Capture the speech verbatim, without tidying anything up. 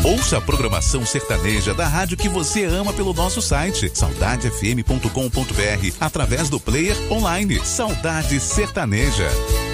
Ouça a programação sertaneja da rádio que você ama pelo nosso site saudade f m ponto com ponto b r através do player online Saudade Sertaneja.